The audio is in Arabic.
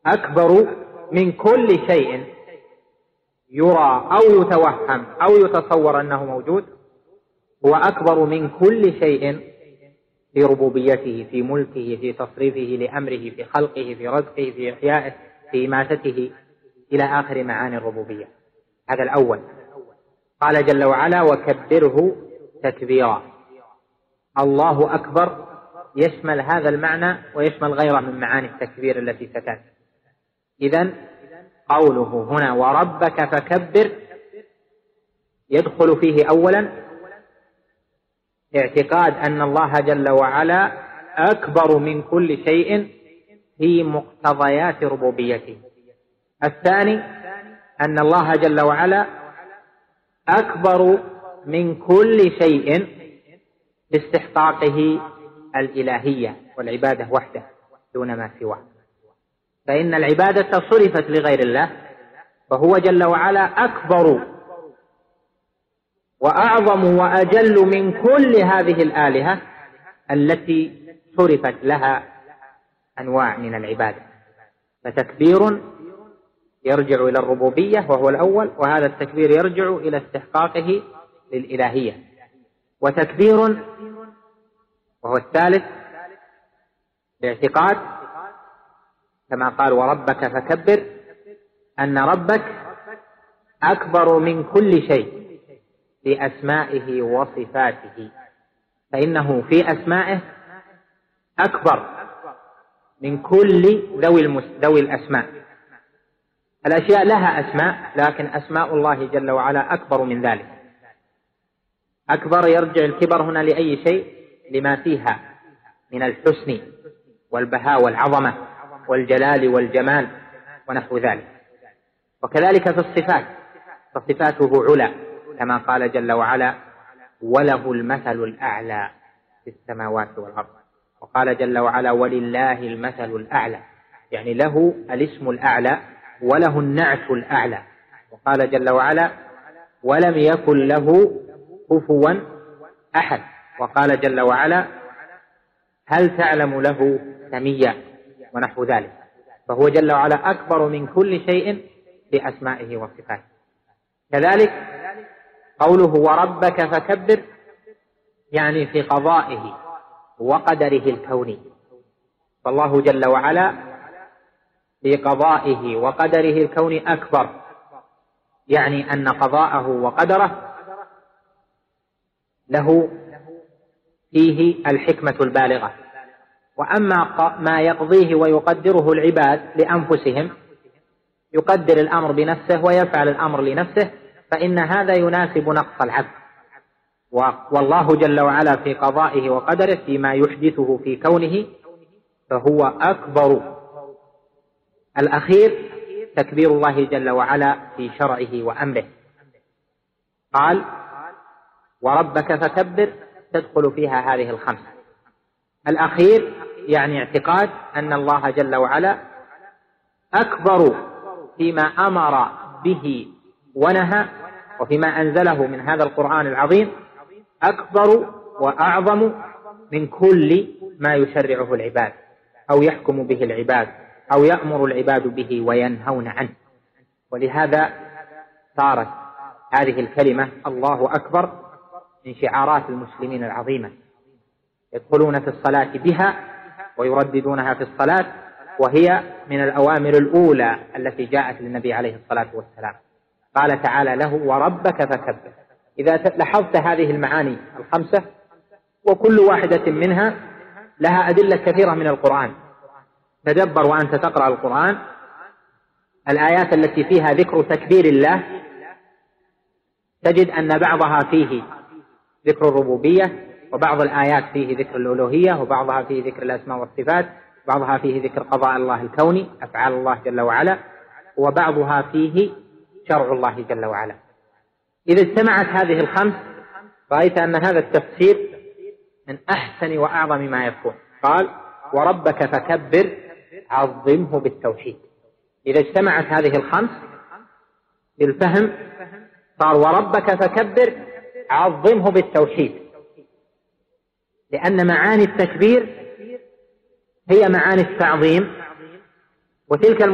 أكبر من كل شيء يرى أو يتوهم أو يتصور أنه موجود، هو أكبر من كل شيء في ربوبيته، في ملكه، في تصريفه لأمره، في خلقه، في رزقه، في إحيائه، في إماتته، إلى آخر معاني الربوبية. هذا الأول. قال جل وعلا: وكبره تكبيرا. الله أكبر يشمل هذا المعنى ويشمل غيره من معاني التكبير التي ستأتي. إذن قوله هنا وربك فكبر يدخل فيه أولا اعتقاد أن الله جل وعلا أكبر من كل شيء في مقتضيات ربوبيته. الثاني أن الله جل وعلا أكبر من كل شيء باستحقاقه الإلهية والعبادة وحده دون ما سواه، فإن العبادة صرفت لغير الله، فهو جل وعلا أكبر وأعظم وأجل من كل هذه الآلهة التي صرفت لها أنواع من العبادة. فتكبير يرجع إلى الربوبية وهو الأول، وهذا التكبير يرجع إلى استحقاقه للإلهية. وتكبير وهو الثالث باعتقاد كما قال وربك فكبر أن ربك أكبر من كل شيء في أسمائه وصفاته، فإنه في أسمائه أكبر من كل ذوي الأسماء. الأشياء لها أسماء، لكن أسماء الله جل وعلا أكبر من ذلك. أكبر يرجع الكبر هنا لأي شيء؟ لما فيها من الحسن والبهاء والعظمة والجلال والجمال ونحو ذلك. وكذلك في الصفات، فصفاته علا كما قال جل وعلا وله المثل الأعلى في السماوات والأرض. وقال جل وعلا ولله المثل الأعلى، يعني له الاسم الأعلى وله النعت الأعلى. وقال جل وعلا ولم يكن له كفوا أحد. وقال جل وعلا هل تعلم له سميا ونحو ذلك. فهو جل وعلا أكبر من كل شيء في أسمائه وصفاته. كذلك قوله وربك فكبر يعني في قضائه وقدره الكوني، فالله جل وعلا في قضائه وقدره الكوني أكبر، يعني أن قضاءه وقدره له فيه الحكمة البالغة. وأما ما يقضيه ويقدره العباد لأنفسهم، يقدر الأمر بنفسه ويفعل الأمر لنفسه، فإن هذا يناسب نقص العبد. والله جل وعلا في قضائه وقدره فيما يحدثه في كونه فهو أكبر. الأخير تكبير الله جل وعلا في شرعه وأمره. قال وربك فكبر تدخل فيها هذه الخمسة. الأخير يعني اعتقاد أن الله جل وعلا أكبر فيما أمر به ونهى، وفيما أنزله من هذا القرآن العظيم أكبر وأعظم من كل ما يشرعه العباد أو يحكم به العباد أو يأمر العباد به وينهون عنه. ولهذا صارت هذه الكلمة الله أكبر من شعارات المسلمين العظيمة، يدخلون في الصلاة بها ويرددونها في الصلاة، وهي من الأوامر الأولى التي جاءت للنبي عليه الصلاة والسلام. قال تعالى له وربك فكبر. إذا لاحظت هذه المعاني الخمسة وكل واحدة منها لها أدلة كثيرة من القرآن، تدبر وأنت تقرأ القرآن الآيات التي فيها ذكر تكبير الله، تجد أن بعضها فيه ذكر الربوبية، وبعض الآيات فيه ذكر الألوهية، وبعضها فيه ذكر الأسماء والصفات، بعضها فيه ذكر قضاء الله الكوني أفعال الله جل وعلا، وبعضها فيه شرع الله جل وعلا. إذا اجتمعت هذه الخمس رأيت أن هذا التفسير من أحسن وأعظم ما يكون. قال وربك فكبر عظمه بالتوحيد. إذا اجتمعت هذه الخمس بالفهم صار وربك فكبر عظمه بالتوحيد، لأن معاني التكبير هي معاني التعظيم، وتلك